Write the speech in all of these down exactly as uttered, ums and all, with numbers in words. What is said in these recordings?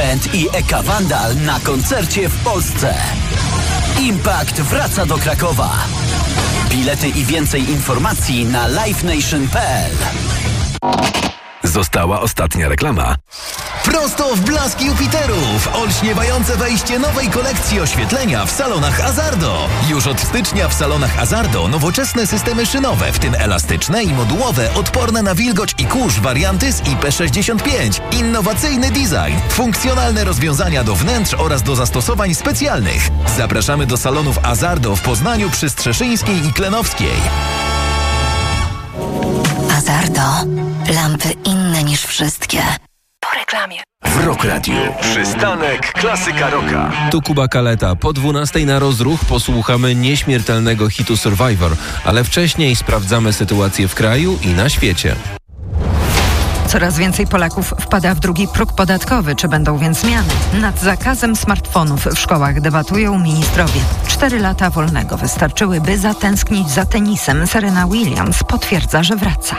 Band i Eka Vandal na koncercie w Polsce. Impact wraca do Krakowa. Bilety i więcej informacji na live nation kropka p l. Została ostatnia reklama. Prosto w blask Jupiterów! Olśniewające wejście nowej kolekcji oświetlenia w salonach Azardo. Już od stycznia w salonach Azardo nowoczesne systemy szynowe, w tym elastyczne i modułowe, odporne na wilgoć i kurz warianty z I P sześćdziesiąt pięć. Innowacyjny design, funkcjonalne rozwiązania do wnętrz oraz do zastosowań specjalnych. Zapraszamy do salonów Azardo w Poznaniu przy Strzeszyńskiej i Klenowskiej. Azardo. Lampy inne niż wszystkie. Po reklamie. W Rock Radio. Przystanek klasyka rocka. Tu Kuba Kaleta. Po dwunastej na rozruch posłuchamy nieśmiertelnego hitu Survivor, ale wcześniej sprawdzamy sytuację w kraju i na świecie. Coraz więcej Polaków wpada w drugi próg podatkowy. Czy będą więc zmiany? Nad zakazem smartfonów w szkołach debatują ministrowie. Cztery lata wolnego wystarczyły, by zatęsknić za tenisem. Serena Williams potwierdza, że wraca.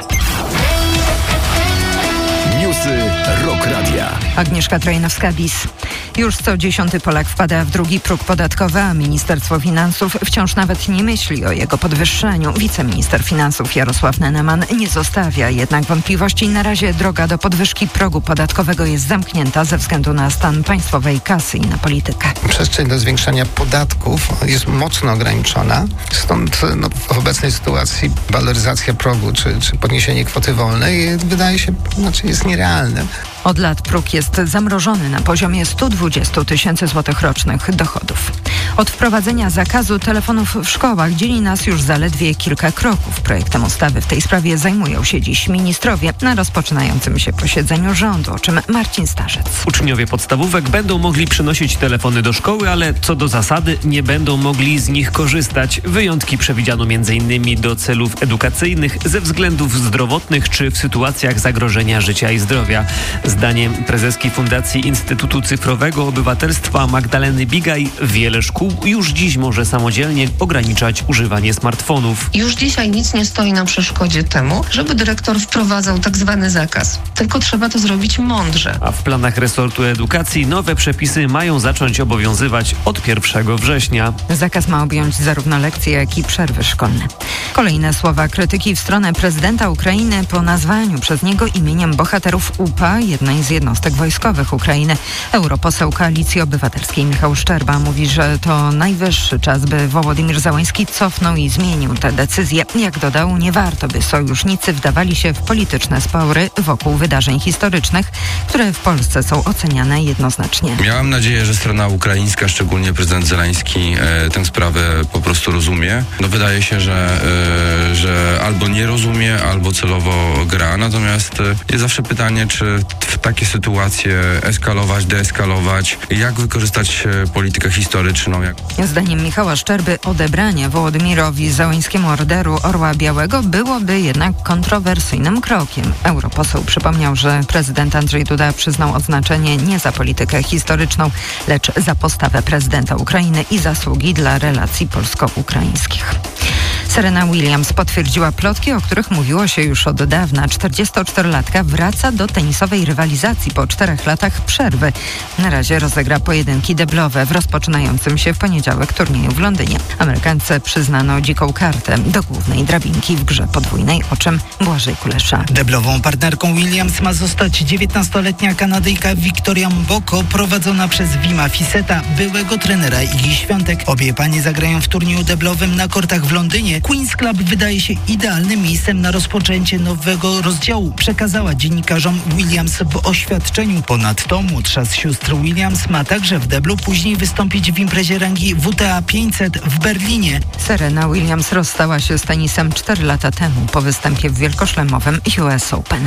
Newsy Rock Radia. Agnieszka Trojnowska-Bis. Już co dziesiąty Polak wpada w drugi próg podatkowy, a Ministerstwo Finansów wciąż nawet nie myśli o jego podwyższeniu. Wiceminister finansów Jarosław Neneman nie zostawia jednak wątpliwości. Na razie droga do podwyżki progu podatkowego jest zamknięta ze względu na stan państwowej kasy i na politykę. Przestrzeń do zwiększania podatków jest mocno ograniczona. Stąd no, w obecnej sytuacji waloryzacja progu czy, czy podniesienie kwoty wolnej wydaje się, znaczy jest nierealne. Od lat próg jest zamrożony na poziomie sto dwadzieścia tysięcy złotych rocznych dochodów. Od wprowadzenia zakazu telefonów w szkołach dzieli nas już zaledwie kilka kroków. Projektem ustawy w tej sprawie zajmują się dziś ministrowie na rozpoczynającym się posiedzeniu rządu, o czym Marcin Starzec. Uczniowie podstawówek będą mogli przynosić telefony do szkoły, ale co do zasady nie będą mogli z nich korzystać. Wyjątki przewidziano między innymi do celów edukacyjnych, ze względów zdrowotnych czy w sytuacjach zagrożenia życia i zdrowia. Zdaniem prezeski Fundacji Instytutu Cyfrowego Obywatelstwa Magdaleny Bigaj wiele szkół już dziś może samodzielnie ograniczać używanie smartfonów. Już dzisiaj nic nie stoi na przeszkodzie temu, żeby dyrektor wprowadzał tak zwany zakaz. Tylko trzeba to zrobić mądrze. A w planach resortu edukacji nowe przepisy mają zacząć obowiązywać od pierwszego września. Zakaz ma objąć zarówno lekcje, jak i przerwy szkolne. Kolejne słowa krytyki w stronę prezydenta Ukrainy po nazwaniu przez niego imieniem bohaterów U P A, jednej z jednostek wojskowych Ukrainy. Europoseł Koalicji Obywatelskiej Michał Szczerba mówi, że to najwyższy czas, by Wołodymyr Zełenski cofnął i zmienił tę decyzję. Jak dodał, nie warto, by sojusznicy wdawali się w polityczne spory wokół wydarzeń historycznych, które w Polsce są oceniane jednoznacznie. Miałam nadzieję, że strona ukraińska, szczególnie prezydent Zełenski, e, tę sprawę po prostu rozumie. No wydaje się, że, e, że albo nie rozumie, albo celowo gra. Natomiast e, jest zawsze pytanie, czy w takie sytuacje eskalować, deeskalować, jak wykorzystać e, politykę historyczną. Jak... Zdaniem Michała Szczerby odebranie Wołodymyrowi Zełenskiemu orderu Orła Białego byłoby jednak kontrowersyjnym krokiem. Europoseł przypomniał, że prezydent Andrzej Duda przyznał odznaczenie nie za politykę historyczną, lecz za postawę prezydenta Ukrainy i zasługi dla relacji polsko-ukraińskich. Serena Williams potwierdziła plotki, o których mówiło się już od dawna. czterdziestoczterolatka wraca do tenisowej rywalizacji po czterech latach przerwy. Na razie rozegra pojedynki deblowe w rozpoczynającym się w poniedziałek turnieju w Londynie. Amerykance przyznano dziką kartę do głównej drabinki w grze podwójnej, o czym Błażej Kulesza. Deblową partnerką Williams ma zostać dziewiętnastoletnia Kanadyjka Victoria Mboko, prowadzona przez Wima Fiseta, byłego trenera Igi Świątek. Obie panie zagrają w turnieju deblowym na kortach w Londynie. Queen's Club wydaje się idealnym miejscem na rozpoczęcie nowego rozdziału, przekazała dziennikarzom Williams w oświadczeniu. Ponadto młodsza z sióstr Williams ma także w deblu później wystąpić w imprezie rangi W T A pięćset w Berlinie. Serena Williams rozstała się z tenisem cztery lata temu po występie w wielkoszlemowym U S Open.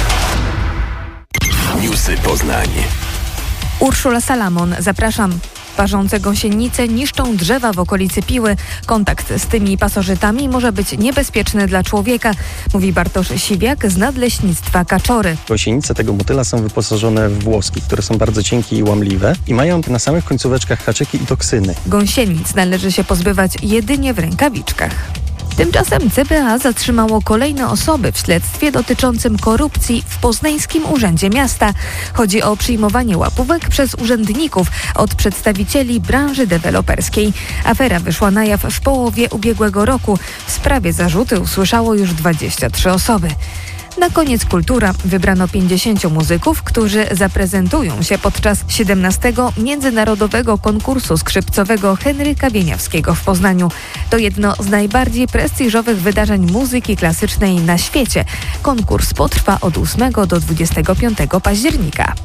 Newsy Poznań. Urszula Salamon, zapraszam. Parzące gąsienice niszczą drzewa w okolicy Piły. Kontakt z tymi pasożytami może być niebezpieczny dla człowieka, mówi Bartosz Siwiak z Nadleśnictwa Kaczory. Gąsienice tego motyla są wyposażone w włoski, które są bardzo cienkie i łamliwe i mają na samych końcóweczkach haczyki i toksyny. Gąsienic należy się pozbywać jedynie w rękawiczkach. Tymczasem C B A zatrzymało kolejne osoby w śledztwie dotyczącym korupcji w Poznańskim Urzędzie Miasta. Chodzi o przyjmowanie łapówek przez urzędników od przedstawicieli branży deweloperskiej. Afera wyszła na jaw w połowie ubiegłego roku. W sprawie zarzuty usłyszało już dwadzieścia trzy osoby. Na koniec kultura. Wybrano pięćdziesięciu muzyków, którzy zaprezentują się podczas siedemnastego Międzynarodowego Konkursu Skrzypcowego Henryka Wieniawskiego w Poznaniu. To jedno z najbardziej prestiżowych wydarzeń muzyki klasycznej na świecie. Konkurs potrwa od ósmego do dwudziestego piątego października.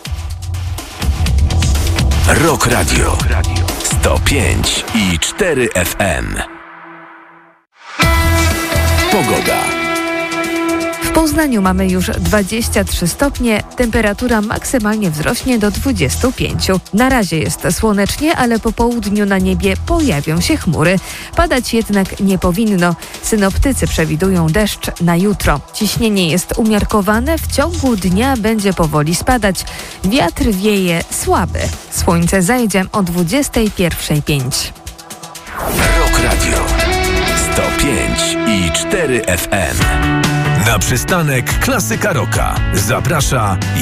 Rock Radio sto pięć i cztery F M. Pogoda. W Poznaniu mamy już dwadzieścia trzy stopnie, temperatura maksymalnie wzrośnie do dwudziestu pięciu. Na razie jest słonecznie, ale po południu na niebie pojawią się chmury. Padać jednak nie powinno. Synoptycy przewidują deszcz na jutro. Ciśnienie jest umiarkowane, w ciągu dnia będzie powoli spadać. Wiatr wieje słaby. Słońce zajdzie o dwudziestej pierwszej pięć. Rock Radio sto pięć i cztery F M. Na przystanek Klasyka Rocka zaprasza